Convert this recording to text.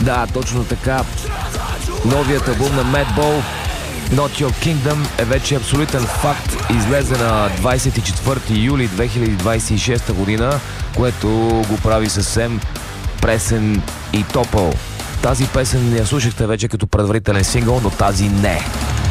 Да, точно така. Новият албум на Madball, Not Your Kingdom, е вече абсолютен факт. Излезе на 24 юли 2026 година, което го прави съвсем пресен и топъл. Тази песен я слушахте вече като предварителен сингъл, но тази не.